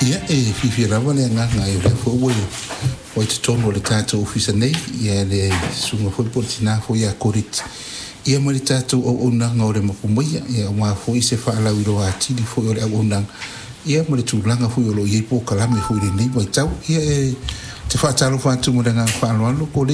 Ia e fifirawa le nganga i le fo o te tono le tātou ofisa nei ia le sunga foi potina foi a korit ia mari tātou o unanga o le mapumaia ia wā foi se whaalau i roa atiri foi o le au unanga ia mari tūlanga foi o lo iei po kalame foi le nei mai tau ia te whaatalo whātumu renga whaaloalo ko le